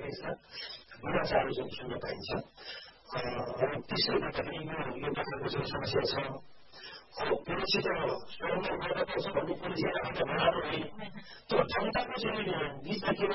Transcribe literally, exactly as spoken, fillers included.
रहेछ गुणाचारहरू जुन सुन्न पाइन्छ। तेस्रो कुरा पनि यो बाख्राको जुन समस्या छ अब पुलिससित स्वयंलाई गर्दा पर्छ भन्ने पुलिसले आफूलाई बनाएको होइन त्यो जनताको चाहिँ बिचमा के